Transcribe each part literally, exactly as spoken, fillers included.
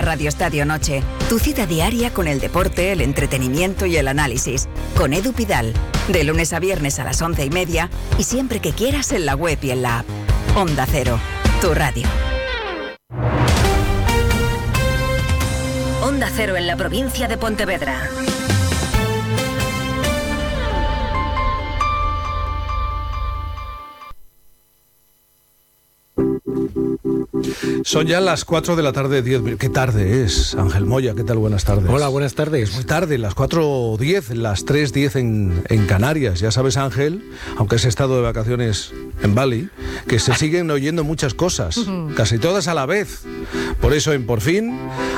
Radio Estadio Noche. Tu cita diaria con el deporte, el entretenimiento y el análisis. Con Edu Pidal. De lunes a viernes a las once y media y siempre que quieras en la web y en la app. Onda Cero, tu radio. Onda Cero en la provincia de Pontevedra. Son ya las cuatro de la tarde, diez. ¿Qué tarde es, Ángel Moya? ¿Qué tal? Buenas tardes. Hola, buenas tardes. Es muy tarde, las cuatro diez, las tres diez en, en Canarias. Ya sabes, Ángel, aunque has estado de vacaciones en Bali, que se siguen oyendo muchas cosas, casi todas a la vez. Por eso, en Por Fin,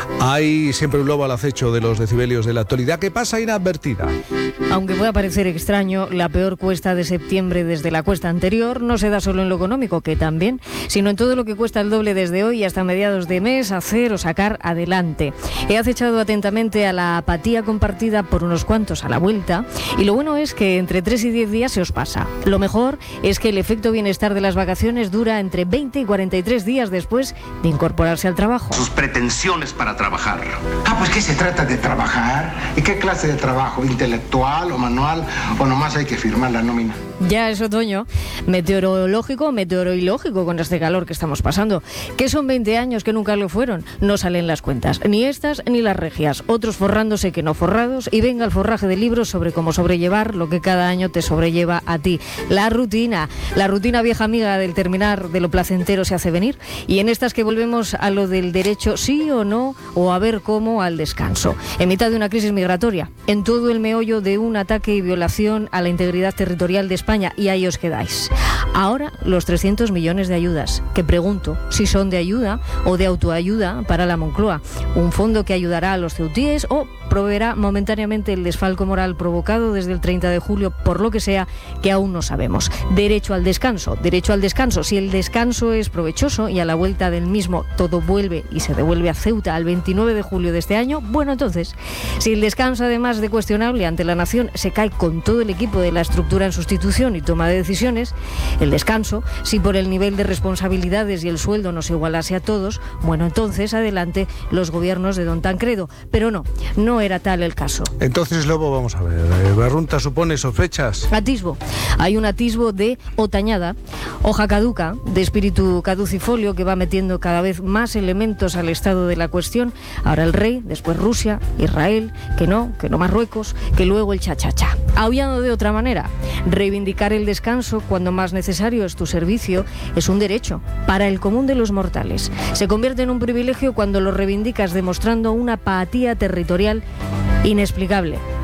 hay siempre un lobo al acecho de los decibelios de la actualidad que pasa inadvertida. Aunque pueda parecer extraño, la peor cuesta de septiembre desde la cuesta anterior no se da solo en lo económico, que también, sino en todo lo que cuesta el doble desde hoy hasta mediados de mes hacer o sacar adelante. He acechado atentamente a la apatía compartida por unos cuantos a la vuelta y lo bueno es que entre tres y diez días se os pasa. Lo mejor es que el efecto bienestar de las vacaciones dura entre veinte y cuarenta y tres días después de incorporarse al trabajo. Sus pretensiones para trabajar. Ah, pues ¿qué se trata de trabajar? ¿Y qué clase de trabajo? ¿Intelectual o manual? ¿O nomás hay que firmar la nómina? Ya es otoño, meteorológico, meteoroilógico con este calor que estamos pasando. Que son veinte años que nunca lo fueron. No salen las cuentas, ni estas ni las regias. Otros forrándose que no forrados y venga el forraje de libros sobre cómo sobrellevar lo que cada año te sobrelleva a ti. La rutina, la rutina vieja amiga del terminar de lo placentero se hace venir. Y en estas que volvemos a lo del derecho sí o no, o a ver cómo al descanso. En mitad de una crisis migratoria, en todo el meollo de un ataque y violación a la integridad territorial de España. Y ahí os quedáis. Ahora los trescientos millones de ayudas, que pregunto si son de ayuda o de autoayuda para la Moncloa, un fondo que ayudará a los ceutíes o proveerá momentáneamente el desfalco moral provocado desde el treinta de julio por lo que sea, que aún no sabemos. Derecho al descanso, derecho al descanso. Si el descanso es provechoso y a la vuelta del mismo todo vuelve y se devuelve a Ceuta al veintinueve de julio de este año, bueno, entonces, si el descanso además de cuestionable ante la nación se cae con todo el equipo de la estructura en sustitución y toma de decisiones, el descanso, si por el nivel de responsabilidades y el sueldo nos igualase a todos, bueno, entonces adelante los gobiernos de don Tancredo. Pero no, no era tal el caso. Entonces, Lobo, vamos a ver, eh, Barrunta supone sospechas. Atisbo. Hay un atisbo de otañada, hoja caduca, de espíritu caducifolio que va metiendo cada vez más elementos al estado de la cuestión. Ahora el rey, después Rusia, Israel, que no, que no Marruecos, que luego el cha-cha-cha. Aullando de otra manera, reivindicar el descanso cuando más necesario es tu servicio es un derecho para el común de los mortales. Se convierte en un privilegio cuando lo reivindicas demostrando una apatía territorial inexplicable.